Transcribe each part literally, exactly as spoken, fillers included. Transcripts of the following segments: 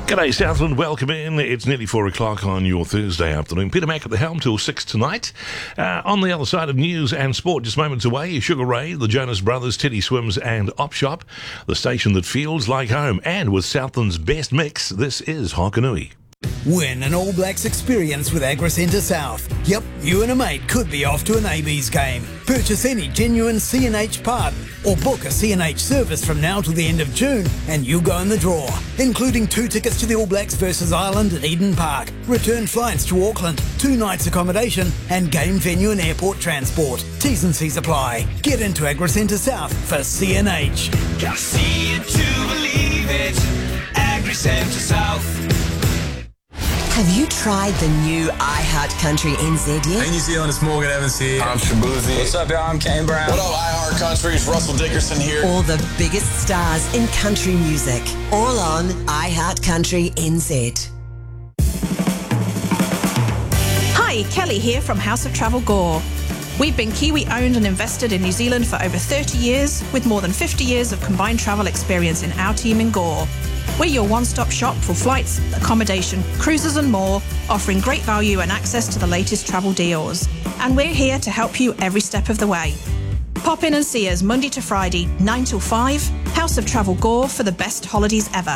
G'day Southland, welcome in. It's nearly four o'clock on your Thursday afternoon. Peter Mack at the helm till six tonight. Uh, on the other side of news and sport, just moments away, Sugar Ray, the Jonas Brothers, Teddy Swims and Op Shop, the station that feels like home. And with Southland's best mix, this is Hokanui. Win an All Blacks experience with AgriCentre South. Yep, you and a mate could be off to an A B's game. Purchase any genuine C and H part or book a C and H service from now till the end of June and you'll go in the draw, including two tickets to the All Blacks versus Ireland at Eden Park, return flights to Auckland, two nights accommodation and game venue and airport transport. T's and C's apply. Get into AgriCentre South for C and H. Gotta see it to believe it. AgriCentre South. Have you tried the new iHeart Country N Z yet? Hey New Zealand, it's Morgan Evans here. I'm Shabuzi. What's up, y'all? I'm Kane Brown. What up, iHeart Country? It's Russell Dickerson here. All the biggest stars in country music, all on iHeart Country N Z. Hi, Kelly here from House of Travel Gore. We've been Kiwi owned and invested in New Zealand for over thirty years, with more than fifty years of combined travel experience in our team in Gore. We're your one-stop shop for flights, accommodation, cruises and more, offering great value and access to the latest travel deals. And we're here to help you every step of the way. Pop in and see us Monday to Friday, nine till five, House of Travel Gore for the best holidays ever.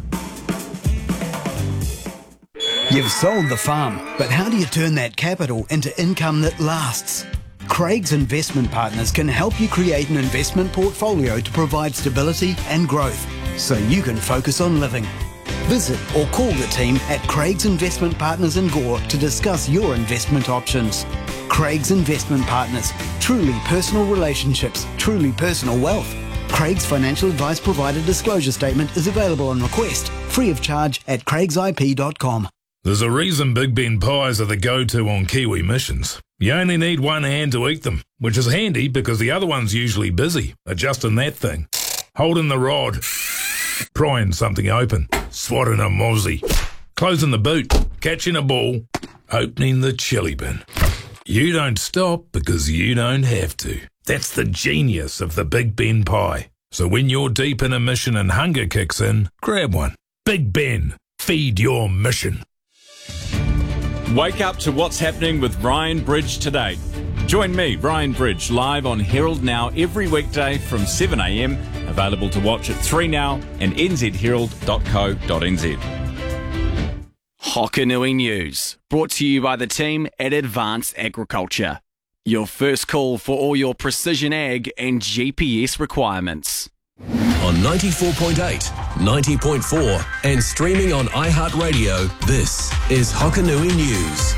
You've sold the farm, but how do you turn that capital into income that lasts? Craig's Investment Partners can help you create an investment portfolio to provide stability and growth, so you can focus on living. Visit or call the team at Craig's Investment Partners in Gore to discuss your investment options. Craig's Investment Partners, truly personal relationships, truly personal wealth. Craig's financial advice provider disclosure statement is available on request, free of charge at craigs I P dot com. There's a reason Big Ben pies are the go-to on Kiwi missions. You only need one hand to eat them, which is handy because the other one's usually busy adjusting that thing, holding the rod, prying something open, swatting a mozzie, closing the boot, catching a ball, opening the chili bin. You don't stop because you don't have to. That's the genius of the Big Ben pie. So when you're deep in a mission and hunger kicks in, grab one. Big Ben, feed your mission. Wake up to what's happening with Ryan Bridge today. Join me, Ryan Bridge, live on Herald Now every weekday from seven a m. Available to watch at three now and n z herald dot co dot n z. Hokanui News, brought to you by the team at Advanced Agriculture. Your first call for all your precision ag and G P S requirements. On ninety-four point eight, ninety point four and streaming on iHeartRadio, this is Hokanui News.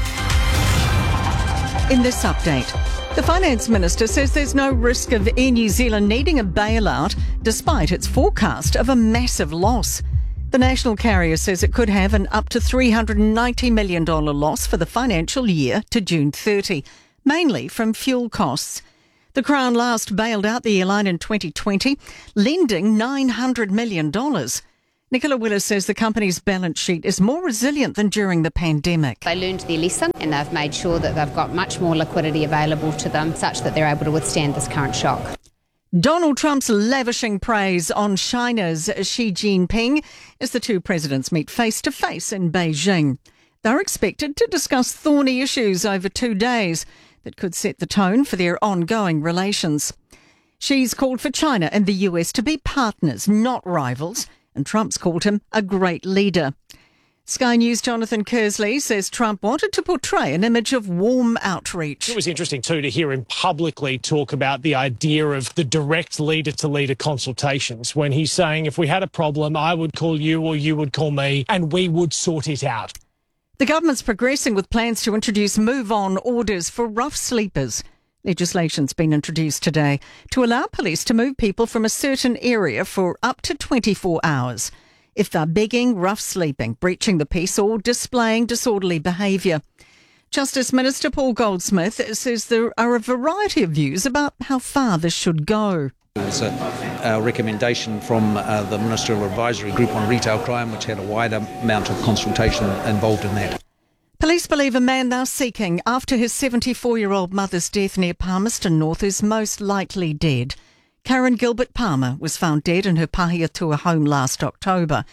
In this update, the Finance Minister says there's no risk of Air New Zealand needing a bailout despite its forecast of a massive loss. The national carrier says it could have an up to three hundred ninety million dollars loss for the financial year to June thirtieth, mainly from fuel costs. The Crown last bailed out the airline in twenty twenty, lending nine hundred million dollars. Nicola Willis says the company's balance sheet is more resilient than during the pandemic. They learned their lesson and they've made sure that they've got much more liquidity available to them such that they're able to withstand this current shock. Donald Trump's lavishing praise on China's Xi Jinping as the two presidents meet face-to-face in Beijing. They're expected to discuss thorny issues over two days that could set the tone for their ongoing relations. Xi's called for China and the U S to be partners, not rivals, and Trump's called him a great leader. Sky News' Jonathan Kersley says Trump wanted to portray an image of warm outreach. It was interesting, too, to hear him publicly talk about the idea of the direct leader-to-leader consultations when he's saying, if we had a problem, I would call you or you would call me and we would sort it out. The government's progressing with plans to introduce move-on orders for rough sleepers. Legislation's been introduced today to allow police to move people from a certain area for up to twenty-four hours if they're begging, rough sleeping, breaching the peace or displaying disorderly behaviour. Justice Minister Paul Goldsmith says there are a variety of views about how far this should go. There's a, a recommendation from uh, the Ministerial Advisory Group on Retail Crime, which had a wide amount of consultation involved in that. Police believe a man they're seeking after his seventy-four-year-old mother's death near Palmerston North is most likely dead. Karen Gilbert Palmer was found dead in her Pahiatua home last October,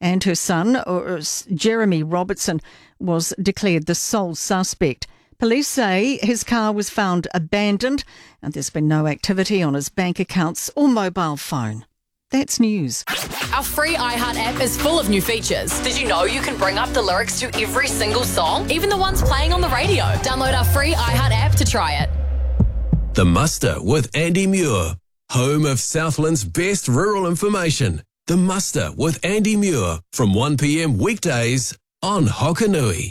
and her son, or Jeremy Robertson, was declared the sole suspect. Police say his car was found abandoned and there's been no activity on his bank accounts or mobile phone. That's news. Our free iHeart app is full of new features. Did you know you can bring up the lyrics to every single song, even the ones playing on the radio? Download our free iHeart app to try it. The Muster with Andy Muir, home of Southland's best rural information. The Muster with Andy Muir from one p m weekdays on Hokanui.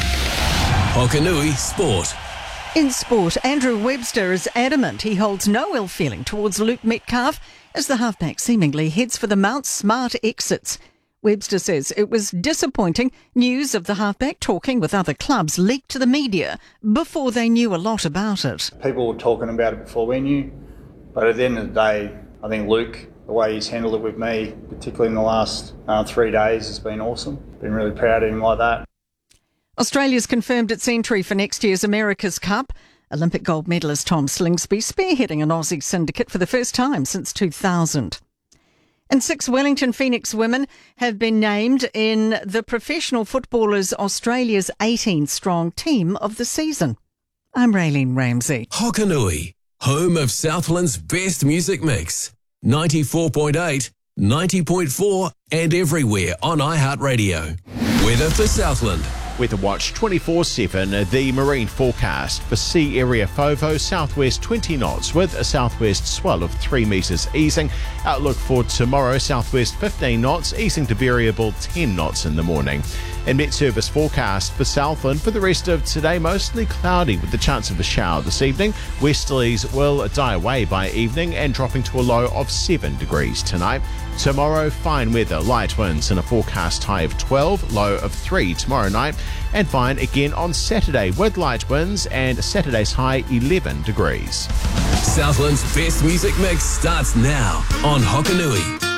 Hokanui Sport. In sport, Andrew Webster is adamant he holds no ill feeling towards Luke Metcalf as the halfback seemingly heads for the Mount Smart exits. Webster says it was disappointing news of the halfback talking with other clubs leaked to the media before they knew a lot about it. People were talking about it before we knew, but at the end of the day, I think Luke, the way he's handled it with me, particularly in the last uh, three days, has been awesome. Been really proud of him like that. Australia's confirmed its entry for next year's America's Cup. Olympic gold medalist Tom Slingsby spearheading an Aussie syndicate for the first time since two thousand. And six Wellington Phoenix women have been named in the Professional Footballers Australia's eighteen-strong team of the season. I'm Raylene Ramsey. Hokanui, home of Southland's best music mix. ninety-four point eight, ninety point four and everywhere on iHeartRadio. Weather for Southland. Weather Watch twenty-four seven, the marine forecast for sea area FOVO, southwest twenty knots with a southwest swell of three metres easing. Outlook for tomorrow, southwest fifteen knots, easing to variable ten knots in the morning. And Met Service forecast for Southland for the rest of today, mostly cloudy with the chance of a shower this evening. Westerlies will die away by evening and dropping to a low of seven degrees tonight. Tomorrow, fine weather, light winds and a forecast high of twelve, low of three tomorrow night. And fine again on Saturday with light winds and Saturday's high eleven degrees. Southland's best music mix starts now on Hokanui.